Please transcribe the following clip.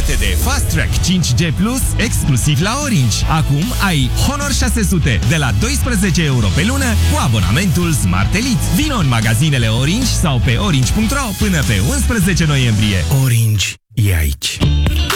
Bucură-te de Fast Track 5G Plus exclusiv la Orange. Acum ai Honor 600 de la 12 euro pe lună cu abonamentul Smart Elite. Vino în magazinele Orange sau pe orange.ro până pe 11 noiembrie. Orange e aici.